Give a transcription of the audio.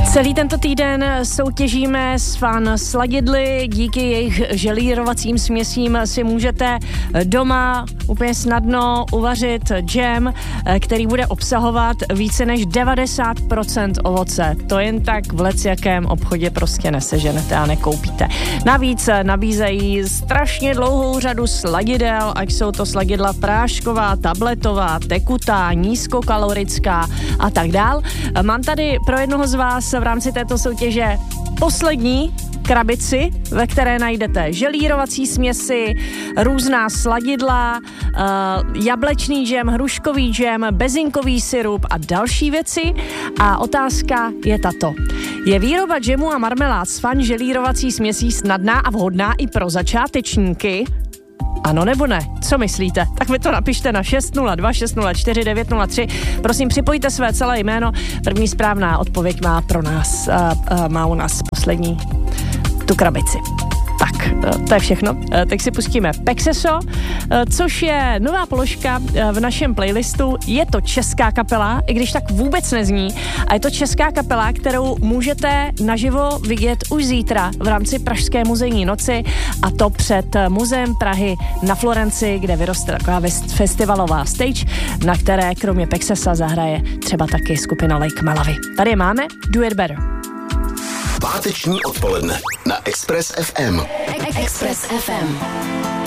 Celý tento týden soutěžíme s Fun sladidly. Díky jejich želírovacím směsím si můžete doma úplně snadno uvařit džem, který bude obsahovat více než 90% ovoce. To jen tak v lecjakém obchodě prostě neseženete a nekoupíte. Navíc nabízejí strašně dlouhou řadu sladidel, ať jsou to sladidla prášková, tabletová, tekutá, nízkokalorická a tak dál. Mám tady pro jednoho z vás v rámci této soutěže poslední krabici, ve které najdete želírovací směsi, různá sladidla, jablečný džem, hruškový džem, bezinkový sirup a další věci. A otázka je tato. Je výroba džemu a marmelád z Fun želírovací směsí snadná a vhodná i pro začátečníky? Ano nebo ne? Co myslíte? Tak mi to napište na 602 604 903. Prosím, připojte své celé jméno. První správná odpověď má u nás poslední tu krabici. Tak, to je všechno. Teď si pustíme Pexeso, což je nová položka v našem playlistu. Je to česká kapela, i když tak vůbec nezní. A je to česká kapela, kterou můžete naživo vidět už zítra v rámci Pražské muzejní noci, a to před Muzeem Prahy na Florenci, kde vyroste taková festivalová stage, na které kromě Pexesa zahraje třeba taky skupina Lake Malawi. Tady je máme Do It Better. Páteční odpoledne na Express FM. Express FM.